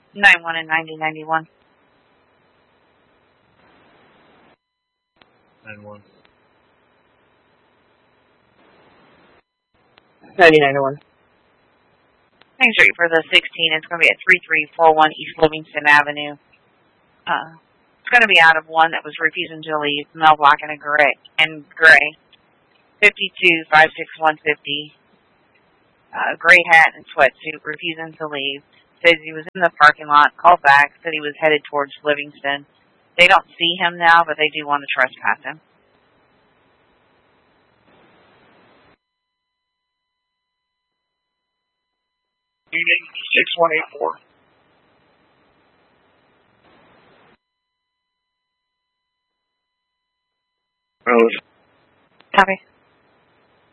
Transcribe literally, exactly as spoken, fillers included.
nine one and ninety ninety-one. nine one. ninety ninety-one. Main Street for the sixteen. It's going to be at three three four one East Livingston Avenue. Uh, it's going to be out of one that was refusing to leave, male black and a gray, and gray. fifty-two five six one fifty. Uh, gray hat and sweatsuit, refusing to leave. Says he was in the parking lot, called back, said he was headed towards Livingston. They don't see him now, but they do want to trespass him. Unit six one eight four. Rose. Copy.